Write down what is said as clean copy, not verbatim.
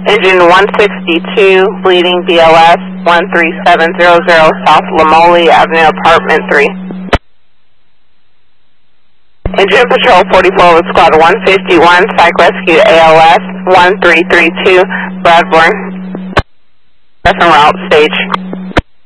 Engine 162, bleeding BLS 13700, South Lamoli Avenue, Apartment 3. Engine Patrol 44 with Squad 151, Psych Rescue ALS 1332, Bradburn. That's en route, stage.